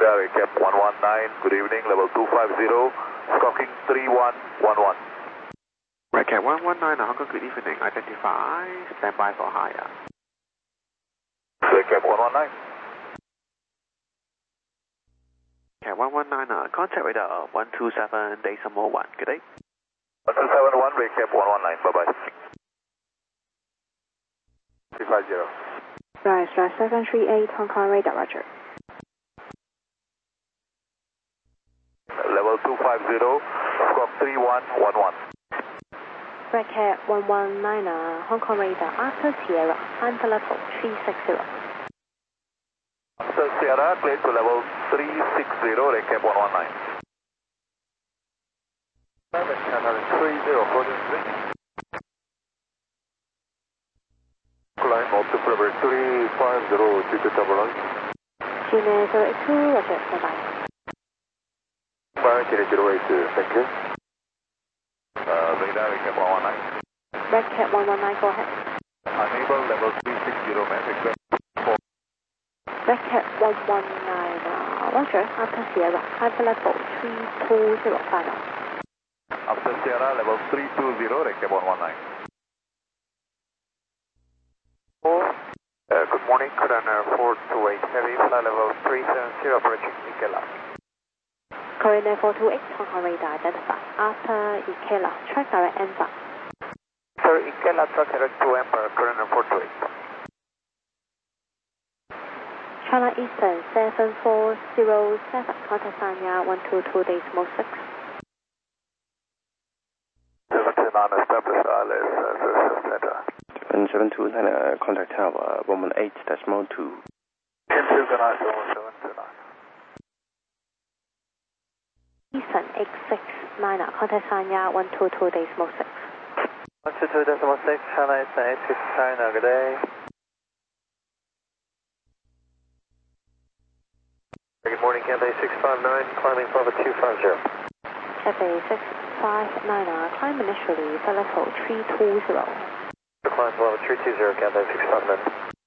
radar, recap 119, good evening, level 250, stalking 3111. Recap 119, Hong Kong, good evening, identify, stand by for higher. Recap 119. Recap 119, contact radar 127, decimal 1, good day. 1271, recap 119, bye-bye. 350. Rise, 738, Hong Kong radar, roger. Level 250, squawk 3111. Recap 119, Hong Kong radar, after Sierra, climb to level 360. After Sierra, clear to level 360, recap 119. Channel 3043. Climb up to Forever 350, to double line. Gmail 082, roger, bye-bye. Fire 082, thank you. Radar, recap 119. Recap 119, go ahead. Enable level 360, man, request 4. Recap 119, roger, after Sierra, climb to level 320, final. After Sierra, level 320, recap 119. Good morning, Coordinator 428 Heavy, flight level 370, approaching Ikela. Coordinator 428, Hong Kong radar, identify, after Ikela, track direct Ember. Sir, Ikela, track direct to Ember, Coordinator 428. China Eastern 7407, contact Sanya 122 decimal 6. 729, establish ILS, center. 729, contact tower 118.2. 729. Eastern 869, contact Sanya 122 decimal 6. 122 decimal 6, China Eastern 86 China, good day. Good morning, Cathay 659, climbing for 250. Cathay 659, climb initially for level 320. Climb for level 320, Cathay 659.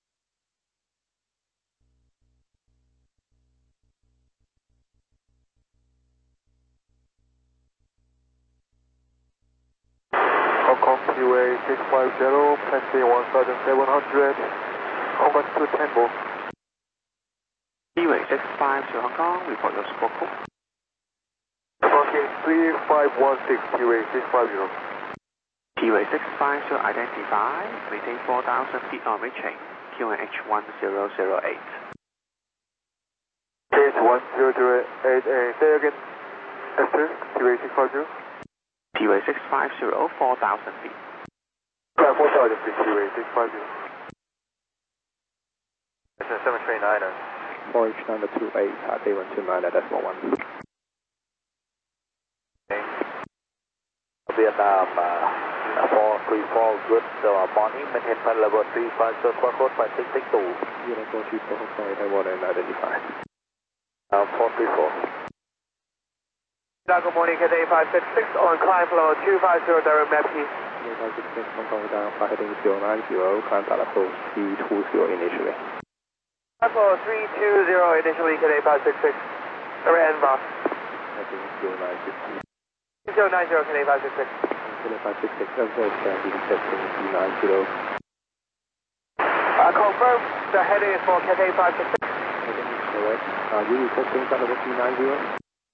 Hong Kong QA 650, passing 1700, Hong Kong to Tango. Seaway 650 Hong Kong, report your squawk code. Stalking 3516, QA 650. Seaway 650, identify, maintain 4,000 feet on reaching, QNH 1008. Case 1008, say again, Esther, QA 650. Seaway 650, 4,000 feet. 4,000 feet, QA 650. It's a 739er. 4H928, day 129, decimal 1. Vietnam 434, good morning, maintain flight level 35, so squawk code 5662. Unit 424, Hong Kong, Taiwan, and identify. 434. Good morning, Cathay 566, on climb flow 250, direct map key. 566, Hong Kong, identify, heading 090, climb level 320 initially. Climb flow 320, initially Cathay 566, direct Ember. Heading 090. 090, Cathay 566. Cathay 566, over standing, testing 390. Confirm, the heading is for Cathay 566. Heading is correct. You requesting flight level 390?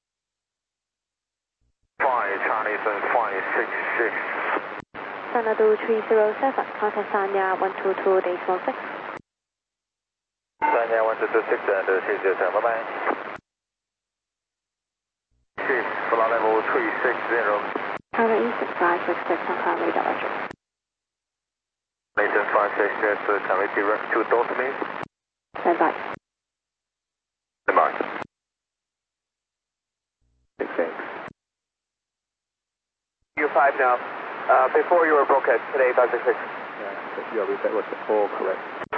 5, Chinese and 566. Sanadu 307, contact Sanya 122 decimal 6. Sanya 1226 and 307, bye-bye. Chief, flight level 360. China Eastern 566, Hong Kong radar, roger. Mason 566, can we direct to Dortmund? Stand by. Goodbye. 66. U5 now. Before you were broken, Cathay 566. Yeah, your reset was 4, correct.